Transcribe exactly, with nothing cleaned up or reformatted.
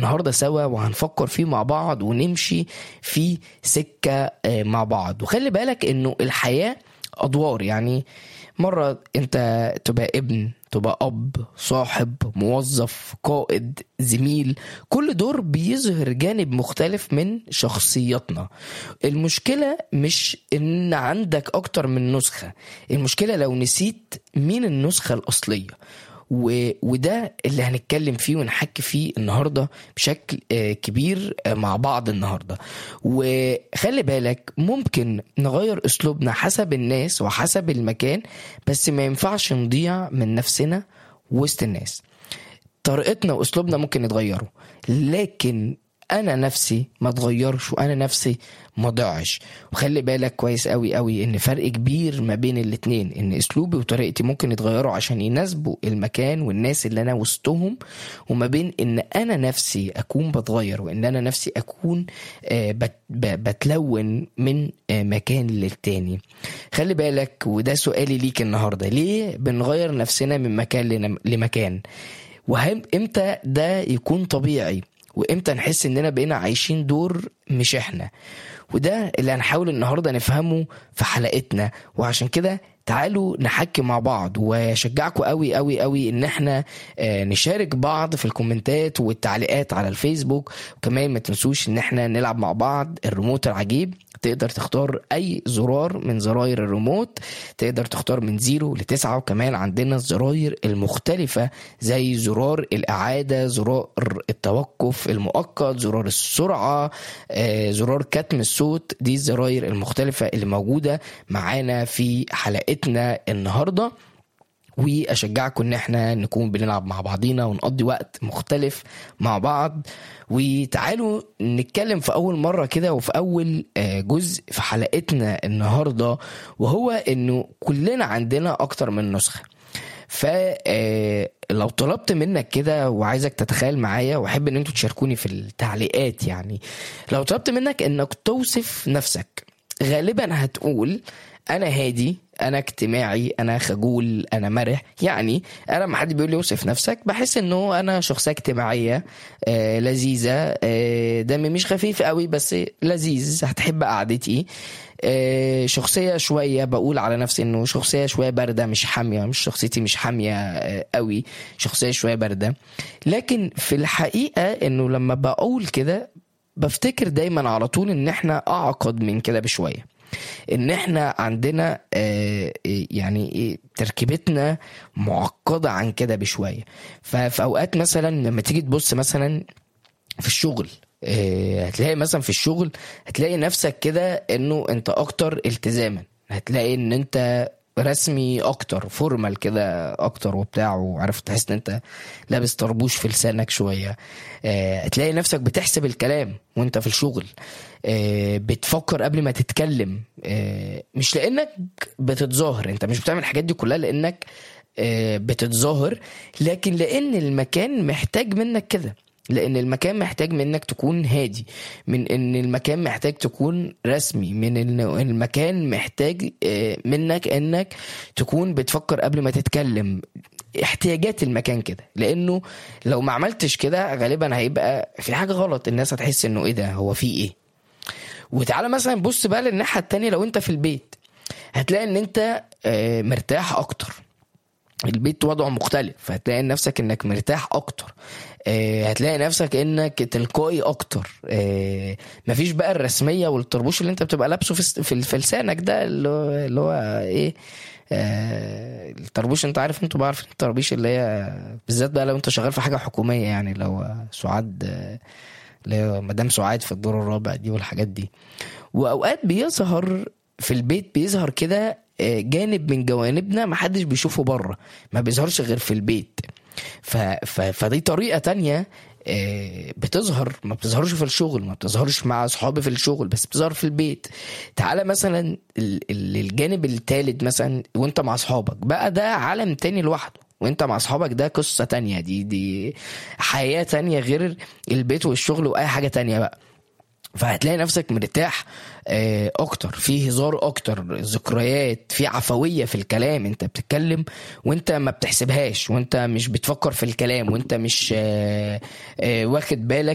النهاردة سوا وهنفكر فيه مع بعض ونمشي في سكة مع بعض. وخلي بالك انه الحياة ادوار، يعني مرة انت تبقى ابن، تبقى اب، صاحب، موظف، قائد، زميل. كل دور بيظهر جانب مختلف من شخصياتنا. المشكلة مش ان عندك اكتر من نسخة، المشكلة لو نسيت مين النسخة الاصلية. و... وده اللي هنتكلم فيه ونحكي فيه النهاردة بشكل كبير مع بعض النهاردة. وخلي بالك ممكن نغير اسلوبنا حسب الناس وحسب المكان، بس ما ينفعش نضيع من نفسنا وسط الناس. طريقتنا واسلوبنا ممكن يتغيروا، لكن انا نفسي ما اتغيرش وانا نفسي ما ضيعش. وخلي بالك كويس قوي قوي ان فرق كبير ما بين الاتنين، ان اسلوبي وطريقتي ممكن يتغيروا عشان يناسبوا المكان والناس اللي انا وسطهم، وما بين ان انا نفسي اكون بتغير وان انا نفسي اكون بتلون من مكان للتاني. خلي بالك، وده سؤالي ليك النهاردة، ليه بنغير نفسنا من مكان لمكان؟ وهم امتى ده يكون طبيعي؟ وامتى نحس اننا بقينا عايشين دور مش احنا؟ وده اللي هنحاول النهاردة نفهمه في حلقتنا. وعشان كده تعالوا نحكي مع بعض، وشجعكم قوي قوي قوي ان احنا نشارك بعض في الكومنتات والتعليقات على الفيسبوك. وكمان ما تنسوش ان احنا نلعب مع بعض الريموت العجيب. تقدر تختار اي زرار من زراير الريموت، تقدر تختار من زيرو لتسعة. وكمان عندنا الزراير المختلفة زي زرار الاعادة، زرار التوقف المؤقت، زرار السرعة، زرار كتم الصوت. دي الزراير المختلفة اللي موجودة معانا في حلقتنا النهاردة. واشجعكم ان احنا نكون بنلعب مع بعضينا ونقضي وقت مختلف مع بعض. وتعالوا نتكلم في اول مرة كده وفي اول جزء في حلقتنا النهاردة، وهو انه كلنا عندنا اكتر من نسخة. فلو طلبت منك كده وعايزك تتخيل معايا، واحب ان انتوا تشاركوني في التعليقات، يعني لو طلبت منك انك توصف نفسك، غالبا هتقول انا هادي، انا اجتماعي، انا خجول، انا مرح. يعني انا لما حد بيقول لي وصف نفسك بحس انه انا شخصيه اجتماعيه آه لذيذه، آه دمي مش خفيف قوي بس لذيذ، هتحب قعدتي. آه شخصيه شويه بقول على نفسي انه شخصيه شويه بارده، مش حاميه، مش شخصيتي مش حاميه آه قوي، شخصيه شويه بارده. لكن في الحقيقه انه لما بقول كده بفتكر دايما على طول ان احنا اعقد من كده بشويه، ان احنا عندنا آه يعني تركيبتنا معقدة عن كده بشوية. ففي اوقات مثلا لما تيجي تبص مثلا في الشغل، آه هتلاقي مثلا في الشغل هتلاقي نفسك كده انه انت اكتر التزاما، هتلاقي ان انت رسمي اكتر، فورمال كده اكتر وبتاع، وعرف تحس ان انت لابس طربوش في لسانك شويه. اه تلاقي نفسك بتحسب الكلام وانت في الشغل، اه بتفكر قبل ما تتكلم، اه مش لانك بتتظاهر، انت مش بتعمل الحاجات دي كلها لانك اه بتتظاهر، لكن لان المكان محتاج منك كده، لان المكان محتاج منك تكون هادي، من ان المكان محتاج تكون رسمي، من ان المكان محتاج منك انك تكون بتفكر قبل ما تتكلم. احتياجات المكان كده، لانه لو ما عملتش كده غالبا هيبقى في حاجة غلط، الناس هتحس انه ايه ده، هو في ايه. وتعالى مثلا بص بقى للناحية التانية، لو انت في البيت هتلاقي ان انت مرتاح اكتر، البيت وضعه مختلف، هتلاقي نفسك انك مرتاح اكتر، آه هتلاقي نفسك انك تلقائي اكتر، آه مفيش بقى الرسميه والطربوش اللي انت بتبقى لابسه في في لسانك ده، اللي هو ايه، آه الطربوش. انت عارف، انتوا بعرف الطربوش اللي هي بالذات بقى لو انت شغال في حاجه حكوميه، يعني لو سعاد، آه اللي هي مدام سعاد في الدور الرابع دي والحاجات دي. واوقات بيظهر في البيت، بيظهر كده جانب من جوانبنا محدش بيشوفه بره، ما بيظهرش غير في البيت. ف... ف... فدي طريقة تانية بتظهر، ما بتظهرش في الشغل، ما بتظهرش مع أصحابي في الشغل، بس بتظهر في البيت. تعالى مثلا الجانب الثالث مثلا وانت مع أصحابك بقى، ده عالم تاني لوحده، وانت مع أصحابك ده قصة تانية، دي دي حياة تانية غير البيت والشغل وأي حاجة تانية بقى. فهتلاقي نفسك مرتاح اكتر، في هزار اكتر، ذكريات، في عفوية في الكلام، انت بتتكلم وانت ما بتحسبهاش، وانت مش بتفكر في الكلام، وانت مش واخد بالك